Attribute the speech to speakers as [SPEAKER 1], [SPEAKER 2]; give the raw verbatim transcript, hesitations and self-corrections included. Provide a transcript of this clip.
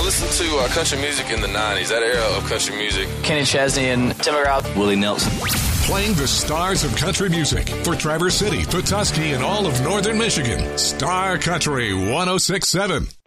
[SPEAKER 1] I listened to uh, country music in the nineties, that era of country music.
[SPEAKER 2] Kenny Chesney and Tim McGraw.
[SPEAKER 3] Willie Nelson.
[SPEAKER 4] Playing the stars of country music for Traverse City, Petoskey, and all of northern Michigan. Star Country one oh six point seven.